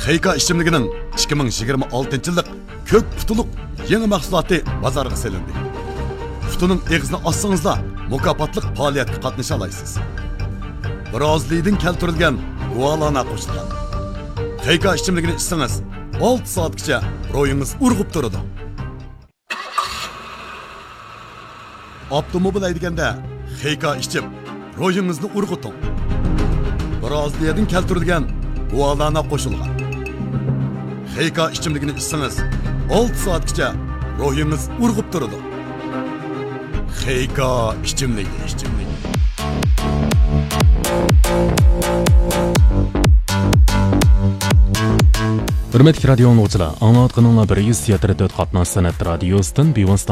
Xeyka ichimligining 2026-yillik ko'k putuluq yangi mahsuloti bozorga selindi. Putuning eg'izini ossangizda mukofotlik faoliyatga qatnasha olasiz. Braziliyadan keltirilgan gualana qo'shilgan. Xeyka ichimligini ichsangiz 6 soatgacha ro'yingiz urg'ib turadi. Avtomobil haydaganda Xeyka ichib ro'yingizni urg'uting. Braziliyadan keltirilgan gualana qo'shilgan. Xeyka ichimligini ichsangiz 6 soatgacha ro'yingiz urg'ib turadi. Xeyka ichimligi. Hürmetli radio anlıqçılar, anlatqınınla birgіз teatr 4 qatnaş sanat radiosidan